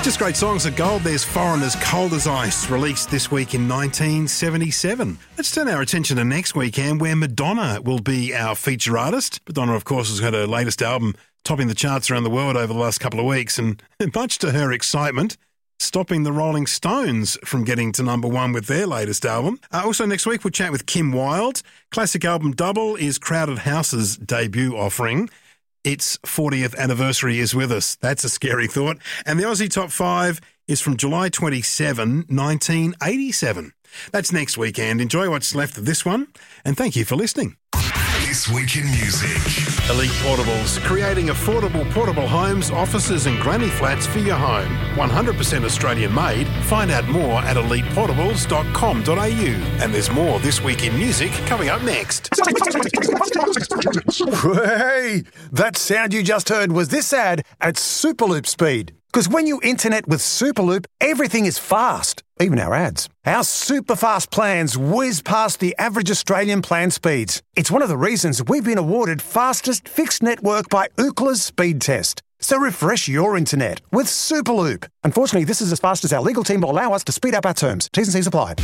Just great songs of gold. There's Foreigner's Cold as Ice, released this week in 1977. Let's turn our attention to next weekend, where Madonna will be our feature artist. Madonna, of course, has had her latest album topping the charts around the world over the last couple of weeks, and much to her excitement, stopping the Rolling Stones from getting to number one with their latest album. Also next week, we'll chat with Kim Wilde. Classic album double is Crowded House's debut offering. Its 40th anniversary is with us. That's a scary thought. And the Aussie Top 5 is from July 27, 1987. That's next weekend. Enjoy what's left of this one, and thank you for listening. This Week in Music. Elite Portables, creating affordable portable homes, offices and granny flats for your home. 100% Australian made. Find out more at eliteportables.com.au. And there's more This Week in Music coming up next. Hey, that sound you just heard was this ad at Superloop speed. Because when you internet with Superloop, everything is fast, even our ads. Our super fast plans whiz past the average Australian plan speeds. It's one of the reasons we've been awarded fastest fixed network by Ookla's speed test. So refresh your internet with Superloop. Unfortunately, this is as fast as our legal team will allow us to speed up our terms. T's and C's apply.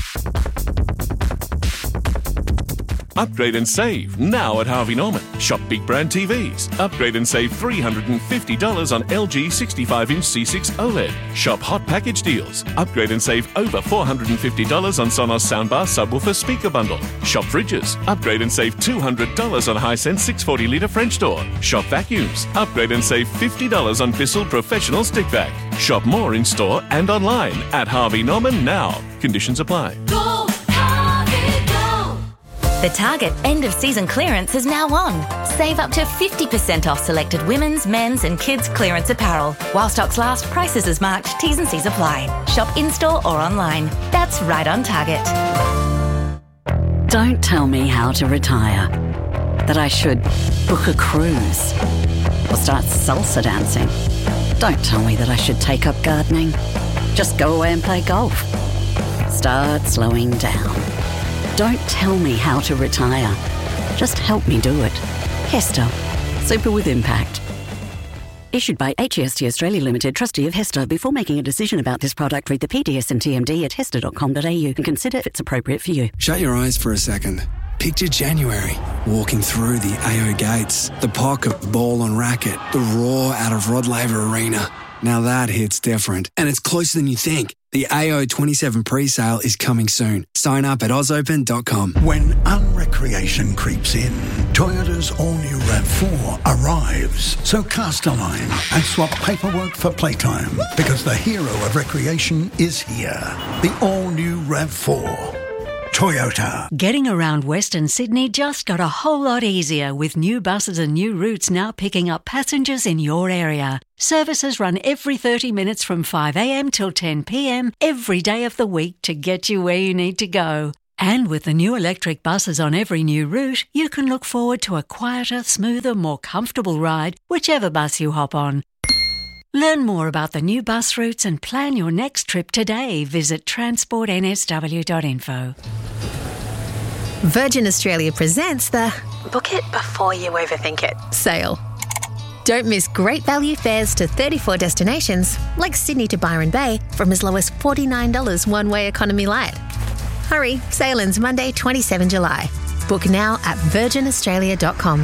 Upgrade and save now at Harvey Norman. Shop big brand TVs. Upgrade and save $350 on LG 65-inch C6 OLED. Shop hot package deals. Upgrade and save over $450 on Sonos soundbar subwoofer speaker bundle. Shop fridges. Upgrade and save $200 on Hisense 640-litre French door. Shop vacuums. Upgrade and save $50 on Bissell Professional Stick Vac. Shop more in store and online at Harvey Norman now. Conditions apply. Go, Harvey, go! The Target end-of-season clearance is now on. Save up to 50% off selected women's, men's and kids' clearance apparel. While stocks last, prices as marked, T's and C's apply. Shop in-store or online. That's right on Target. Don't tell me how to retire. That I should book a cruise or start salsa dancing. Don't tell me that I should take up gardening. Just go away and play golf. Start slowing down. Don't tell me how to retire. Just help me do it. Hester. Super with impact. Issued by HEST Australia Limited, trustee of Hester. Before making a decision about this product, read the PDS and TMD at hester.com.au and consider if it's appropriate for you. Shut your eyes for a second. Picture January, walking through the AO gates, the pocket, the ball on racket, the roar out of Rod Laver Arena. Now that hits different, and it's closer than you think. The AO 27 pre-sale is coming soon. Sign up at ozopen.com. When unrecreation creeps in, Toyota's all-new RAV4 arrives. So cast a line and swap paperwork for playtime, because the hero of recreation is here. The all-new RAV4. Toyota. Getting around Western Sydney just got a whole lot easier with new buses and new routes now picking up passengers in your area. Services run every 30 minutes from 5 a.m. till 10 p.m. every day of the week to get you where you need to go. And with the new electric buses on every new route, you can look forward to a quieter, smoother, more comfortable ride, whichever bus you hop on. Learn more about the new bus routes and plan your next trip today. Visit transportnsw.info. Virgin Australia presents the Book It Before You Overthink It sale. Don't miss great value fares to 34 destinations, like Sydney to Byron Bay, from as low as $49 one-way economy light. Hurry, sale ends Monday, 27 July. Book now at virginaustralia.com.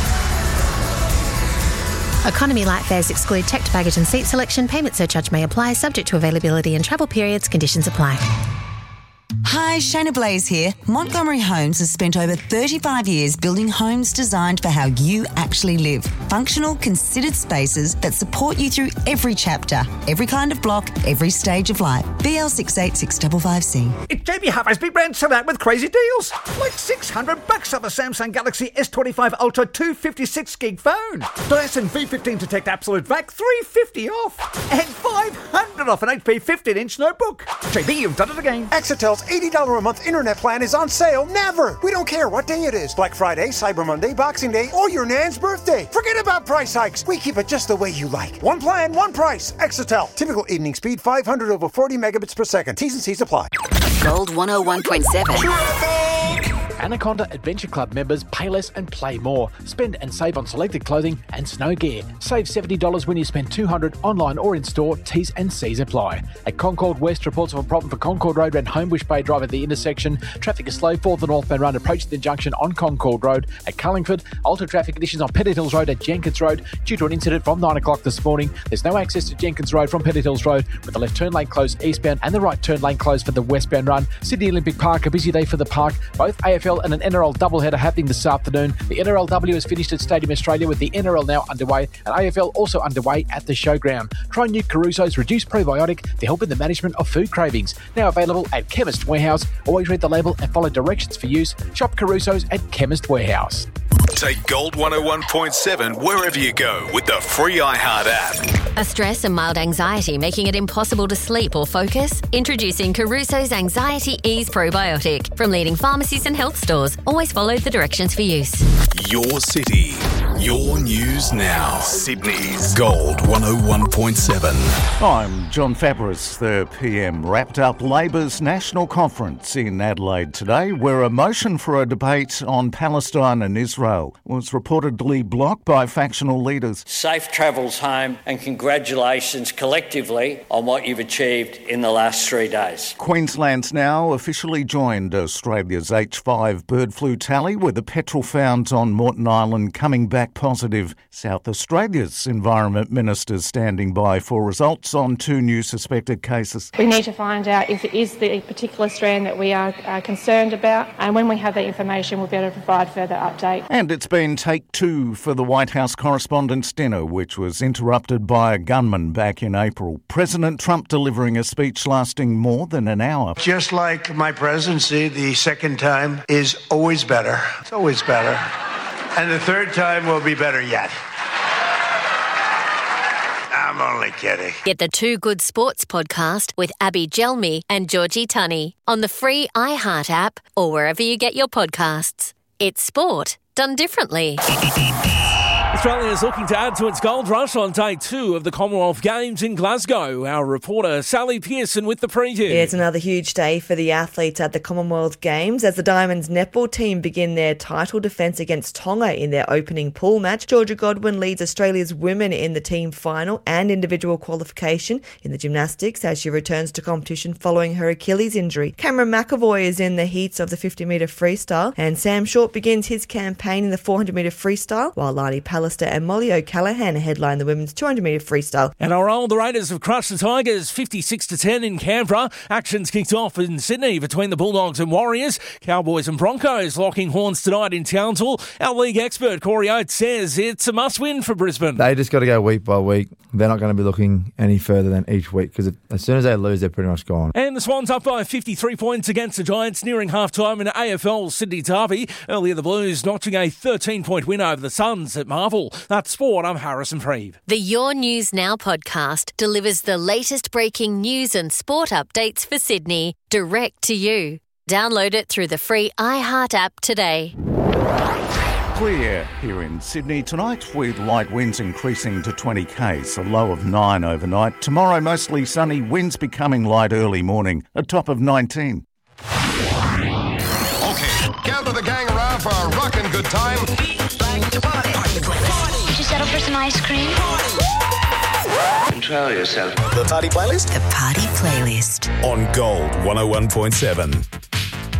Economy light fares exclude checked baggage and seat selection. Payment surcharge may apply, subject to availability and travel periods. Conditions apply. Hi, Shayna Blaze here. Montgomery Homes has spent over 35 years building homes designed for how you actually live. Functional, considered spaces that support you through every chapter, every kind of block, every stage of life. BL686555C. It's JB Hi-Fi's big brand sell out with crazy deals. Like $600 off a Samsung Galaxy S25 Ultra 256 gig phone. Dyson V15 Detect Absolute Vac, $350 off. And $500 off an HP 15-inch notebook. JB, you've done it again. Excel's $80 a month internet plan is on sale never. We don't care what day it is. Black Friday, Cyber Monday, Boxing Day, or your nan's birthday. Forget about price hikes. We keep it just the way you like. One plan, one price. Exetel. Typical evening speed 500 over 40 megabits per second. T's and C's apply. Gold 101.7. Anaconda Adventure Club members pay less and play more. Spend and save on selected clothing and snow gear. Save $70 when you spend $200 online or in-store. T's and C's apply. At Concord West, reports of a problem for Concord Road and Homebush Bay Drive at the intersection. Traffic is slow for the northbound run approaching the junction on Concord Road. At Cullingford, altered traffic conditions on Pettit Hills Road at Jenkins Road due to an incident from 9 o'clock this morning. There's no access to Jenkins Road from Pettit Hills Road, with the left turn lane closed eastbound and the right turn lane closed for the westbound run. Sydney Olympic Park, a busy day for the park. Both AFL and an NRL doubleheader happening this afternoon. The NRLW has finished at Stadium Australia, with the NRL now underway, and AFL also underway at the Showground. Try new Caruso's Reduced Probiotic to help in the management of food cravings. Now available at Chemist Warehouse. Always read the label and follow directions for use. Shop Caruso's at Chemist Warehouse. Take Gold 101.7 wherever you go with the free iHeart app. A stress and mild anxiety making it impossible to sleep or focus? Introducing Caruso's Anxiety Ease Probiotic. From leading pharmacies and health stores. Always follow the directions for use. Your city, your news now. Sydney's Gold 101.7. I'm John Fabris. The PM wrapped up Labor's national conference in Adelaide today, where a motion for a debate on Palestine and Israel was reportedly blocked by factional leaders. Safe travels home, and congratulations collectively on what you've achieved in the last 3 days. Queensland's now officially joined Australia's H5 bird flu tally, with the petrol found on Moreton Island coming back positive. South Australia's Environment Minister standing by for results on 2 new suspected cases. We need to find out if it is the particular strand that we are concerned about, and when we have that information we'll be able to provide further update. And it's been take 2 for the White House Correspondents' Dinner, which was interrupted by a gunman back in April. President Trump delivering a speech lasting more than an hour. Just like my presidency, the second time is always better. It's always better. And the third time will be better yet. I'm only kidding. Get the Too Good Sports podcast with Abby Gelmi and Georgie Tunney on the free iHeart app or wherever you get your podcasts. It's sport done differently. Australia is looking to add to its gold rush on day 2 of the Commonwealth Games in Glasgow. Our reporter Sally Pearson with the preview. Yeah, it's another huge day for the athletes at the Commonwealth Games as the Diamonds netball team begin their title defence against Tonga in their opening pool match. Georgia Godwin leads Australia's women in the team final and individual qualification in the gymnastics as she returns to competition following her Achilles injury. Cameron McAvoy is in the heats of the 50-metre freestyle, and Sam Short begins his campaign in the 400-metre freestyle, while Lani Pallister and Molly O'Callaghan headline the women's 200-metre freestyle. And the Raiders have crushed the Tigers 56-10 in Canberra. Action's kicked off in Sydney between the Bulldogs and Warriors. Cowboys and Broncos locking horns tonight in Townsville. Our league expert Corey Oates says it's a must-win for Brisbane. They just got to go week by week. They're not going to be looking any further than each week, because as soon as they lose, they're pretty much gone. And the Swans up by 53 points against the Giants nearing half-time in AFL Sydney Derby. Earlier the Blues notching a 13-point win over the Suns at Marvel. That's sport. I'm Harrison Freeve. The Your News Now podcast delivers the latest breaking news and sport updates for Sydney direct to you. Download it through the free iHeart app today. Clear here in Sydney tonight, with light winds increasing to 20 k's, a low of 9 overnight. Tomorrow mostly sunny, winds becoming light early morning, a top of 19. Okay, gather the gang around for a rockin' good time. Would you settle for some ice cream? Control yourself. The Party Playlist? The Party Playlist. On Gold 101.7.